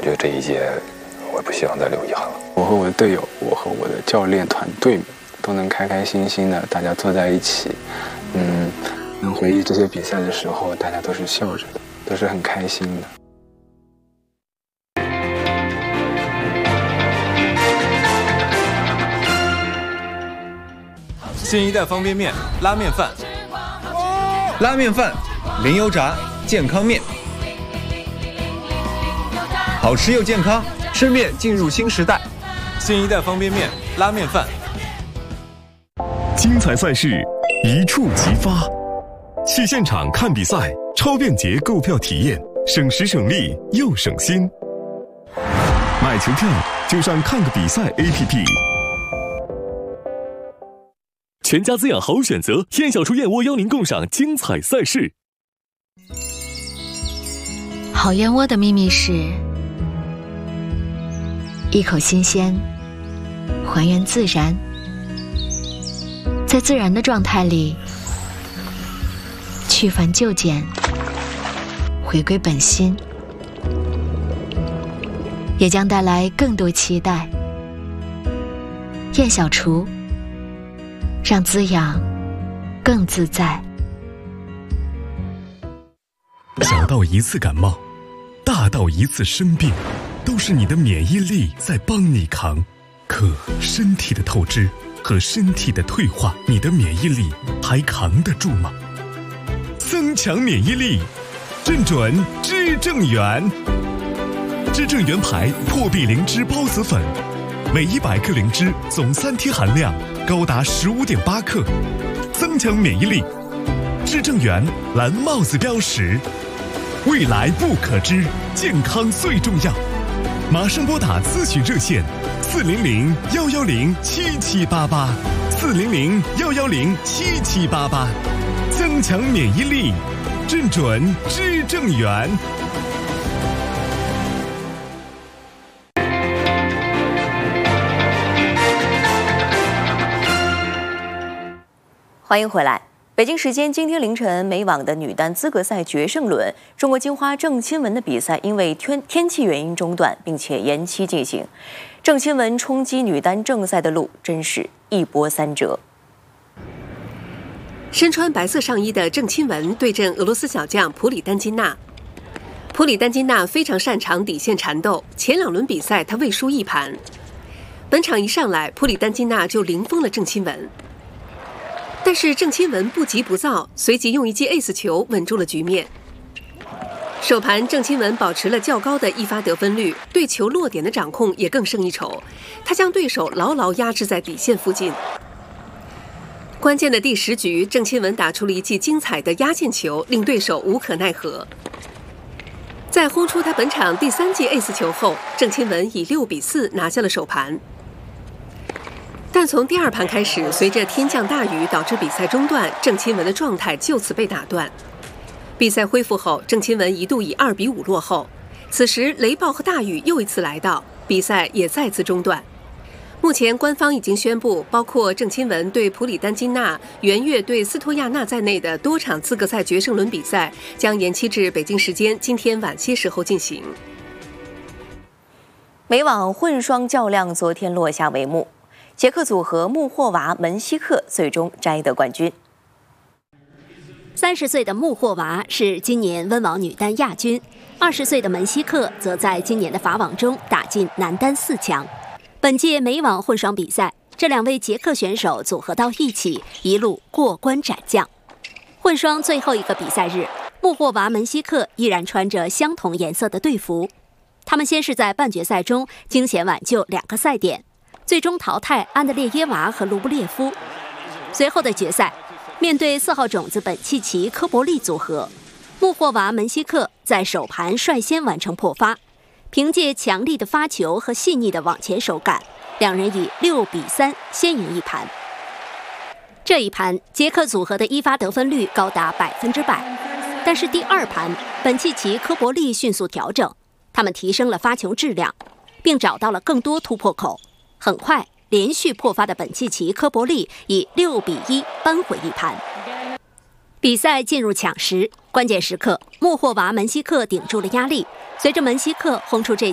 觉得这一届我也不希望再留遗憾了。 我和我的队友，我和我的教练团队们都能开开心心的，大家坐在一起，能回忆这些比赛的时候，大家都是笑着的，都是很开心的。 新一代方便面、拉面饭， 拉面饭、零油炸、健康面，好吃又健康，吃面进入新时代。 新一代方便面、拉面饭， 精彩赛事一触即发，去现场看比赛，超便捷购票体验，省时省力又省心。买球票就上看个比赛 APP。全家滋养好选择，燕小厨燕窝邀您共赏精彩赛事。 好燕窝的秘密是一口新鲜，还原自然，在自然的状态里去繁就简，回归本心，也将带来更多期待。燕小厨，让滋养更自在。 小到一次感冒，大到一次生病，都是你的免疫力在帮你扛。可身体的透支和身体的退化，你的免疫力还扛得住吗？增强免疫力，正准知正元。知正元牌破壁灵芝孢子粉，每100克灵芝总3天含量高达15.8克，增强免疫力。知正元蓝帽子标识，未来不可知，健康最重要。马上拨打咨询热线400-110-7788，400-110-7788，增强免疫力，正准知正元。 欢迎回来。北京时间今天凌晨，美网的女单资格赛决胜轮，中国金花郑钦文的比赛因为天气原因中断，并且延期进行。郑钦文冲击女单正赛的路，真是一波三折。 身穿白色上衣的郑钦文对阵俄罗斯小将普里丹金娜。普里丹金娜非常擅长底线缠斗，前2轮比赛她未输一盘。本场一上来，普里丹金娜就零封了郑钦文。但是郑钦文不急不躁，随即用一记 ace 球稳住了局面。首盘郑钦文保持了较高的一发得分率，对球落点的掌控也更胜一筹，他将对手牢牢压制在底线附近。关键的第10局，郑钦文打出了一记精彩的压线球，令对手无可奈何。在轰出他本场第3记 ace 球后，郑钦文以6比4拿下了首盘。但从第2盘开始，随着天降大雨导致比赛中断，郑钦文的状态就此被打断。比赛恢复后，郑钦文一度以2比5落后。此时雷暴和大雨又一次来到，比赛也再次中断。目前官方已经宣布，包括郑钦文对普里丹金娜、袁岳对斯托亚娜在内的多场资格赛决胜轮比赛将延期至北京时间今天晚些时候进行。 美网混双较量昨天落下帷幕。捷克组合穆霍娃、门西克最终摘得冠军。 30岁的穆霍娃是今年温网女单亚军，20岁的门西克则在今年的法网中打进男单4强。本届美网混双比赛，这2位捷克选手组合到一起，一路过关斩将。混双最后一个比赛日，穆霍娃、门西克依然穿着相同颜色的队服。他们先是在半决赛中惊险挽救2个赛点，最终淘汰安德烈耶娃和卢布列夫。随后的决赛，面对4号种子本契奇、科伯利组合，穆霍娃、门西克在首盘率先完成破发，凭借强力的发球和细腻的网前手感，2人以6比3先赢一盘。这一盘，捷克组合的一发得分率高达100%，但是第2盘，本契奇、科伯利迅速调整，他们提升了发球质量，并找到了更多突破口。很快，连续破发的本契奇、科伯利以6比1扳回一盘。比赛进入抢十，关键时刻，穆霍娃、门西克顶住了压力，随着门西克轰出这